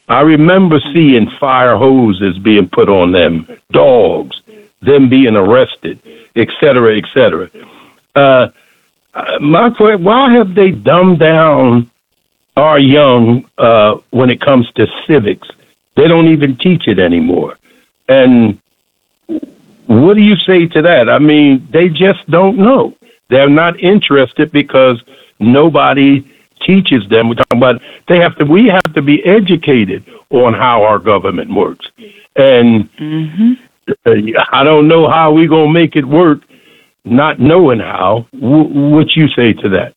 I remember seeing fire hoses being put on them, dogs, them being arrested, et cetera, et cetera. My question, why have they dumbed down our young when it comes to civics? They don't even teach it anymore. And what do you say to that? I mean, they just don't know. They're not interested because nobody teaches them. We're talking about we have to be educated on how our government works. And I don't know how we're going to make it work not knowing how. What you say to that?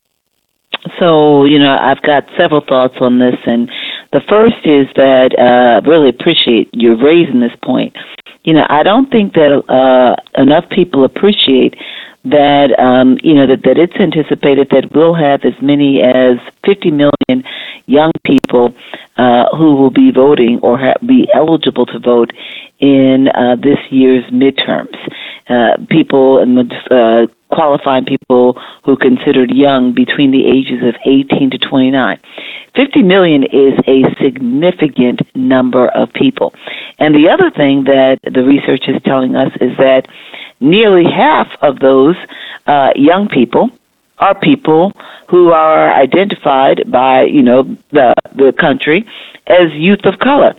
So, I've got several thoughts on this, and the first is that I really appreciate you raising this point. I don't think that enough people appreciate that, that it's anticipated that we'll have as many as 50 million young people who will be voting or be eligible to vote in this year's midterms. People and qualifying people who considered young between the ages of 18 to 29. 50 million is a significant number of people. And the other thing that the research is telling us is that nearly half of those young people are people who are identified by, the country as youth of color.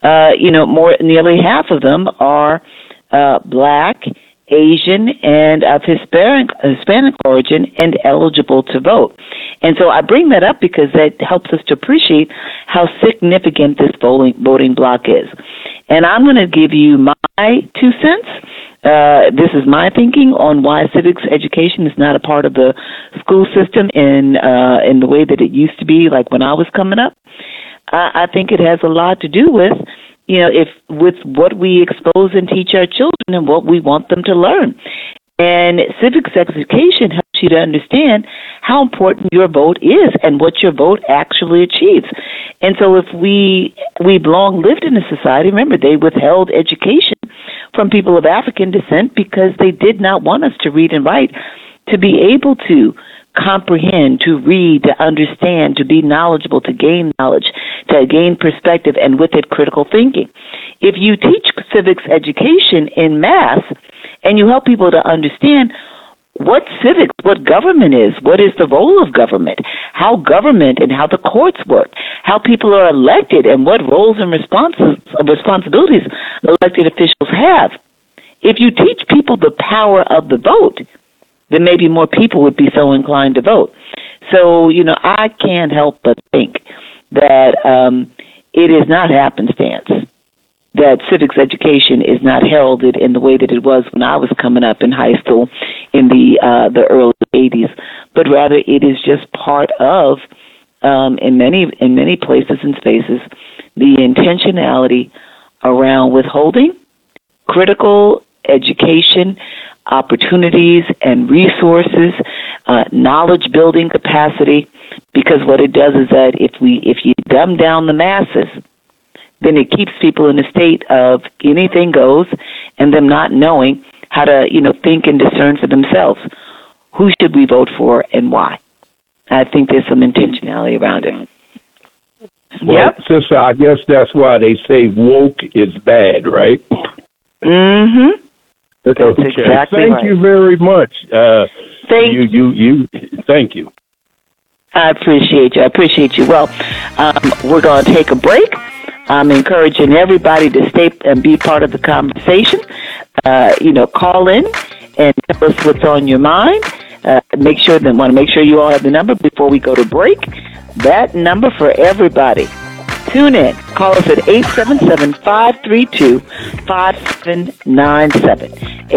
Nearly half of them are black, Asian, and of Hispanic origin and eligible to vote. And so I bring that up because that helps us to appreciate how significant this voting block is. And I'm going to give you my 2 cents. This is my thinking on why civics education is not a part of the school system in the way that it used to be, like when I was coming up. I think it has a lot to do with with what we expose and teach our children and what we want them to learn. And civics education helps you to understand how important your vote is and what your vote actually achieves. And so if we've long lived in a society, remember, they withheld education from people of African descent because they did not want us to read and write, to be able to comprehend, to read, to understand, to be knowledgeable, to gain knowledge, to gain perspective, and with it, critical thinking. If you teach civics education in mass and you help people to understand what civics, what government is, what is the role of government, how government and how the courts work, how people are elected, and what roles and responsibilities elected officials have. If you teach people the power of the vote, then maybe more people would be so inclined to vote. So, I can't help but think that it is not happenstance that civics education is not heralded in the way that it was when I was coming up in high school in the early 80s, but rather it is just part of, in many places and spaces, the intentionality around withholding critical education opportunities and resources, knowledge building capacity, because what it does is that if you dumb down the masses, then it keeps people in a state of anything goes and them not knowing how to, think and discern for themselves. Who should we vote for and why? I think there's some intentionality around it. Well, sister, I guess that's why they say woke is bad, right? Mm-hmm. That's exactly Thank right. you very much. Thank you. Thank you. I appreciate you. Well, we're going to take a break. I'm encouraging everybody to stay and be part of the conversation. Call in and tell us what's on your mind. Want to make sure you all have the number before we go to break. That number for everybody. Tune in. Call us at 877-532-5797.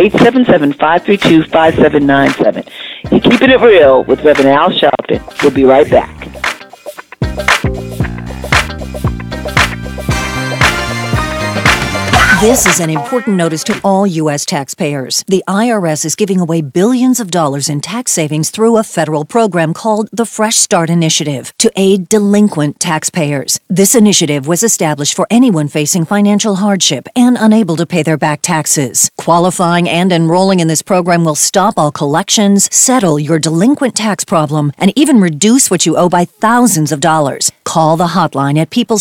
877-532-5797. You're keeping it real with Reverend Al Sharpton. We'll be right back. This is an important notice to all U.S. taxpayers. The IRS is giving away billions of dollars in tax savings through a federal program called the Fresh Start Initiative to aid delinquent taxpayers. This initiative was established for anyone facing financial hardship and unable to pay their back taxes. Qualifying and enrolling in this program will stop all collections, settle your delinquent tax problem, and even reduce what you owe by thousands of dollars. Call the hotline at People's